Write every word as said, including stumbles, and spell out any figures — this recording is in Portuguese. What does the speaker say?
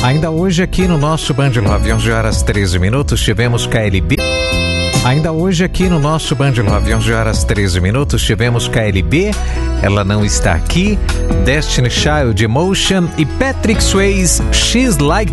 Ainda hoje aqui no nosso Band Love, onze horas treze minutos, tivemos K L B. Ainda hoje aqui no nosso Band Love, onze horas treze minutos, tivemos K L B, Ela Não Está Aqui, Destiny Child, Emotion e Patrick Swayze, She's Like